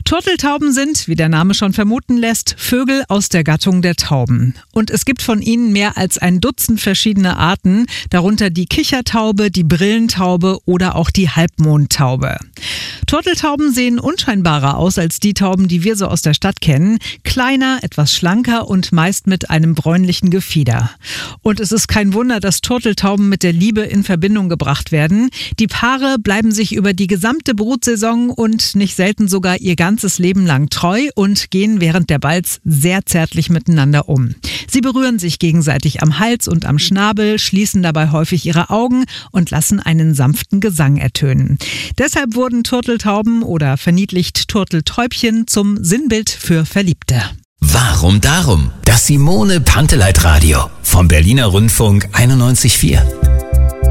Turteltauben sind, wie der Name schon vermuten lässt, Vögel aus der Gattung der Tauben. Und es gibt von ihnen mehr als ein Dutzend verschiedene Arten, darunter die Kichertaube, die Brillentaube oder auch die Halbmondtaube. Turteltauben sehen unscheinbarer aus als die Tauben, die wir so aus der Stadt kennen. Kleiner, etwas schlanker und meist mit einem bräunlichen Gefieder. Und es ist kein Wunder, dass Turteltauben mit der Liebe in Verbindung gebracht werden. Die Paare bleiben sich über die gesamte Brutsaison und nicht selten sogar ihr ganzes Leben lang treu und gehen während der Balz sehr zärtlich miteinander um. Sie berühren sich gegenseitig am Hals und am Schnabel, schließen dabei häufig ihre Augen und lassen einen sanften Gesang ertönen. Deshalb wurden Turteltauben oder verniedlicht Turteltäubchen zum Sinnbild für Verliebte. Warum darum? Das Simone Panteleit Radio vom Berliner Rundfunk 91,4.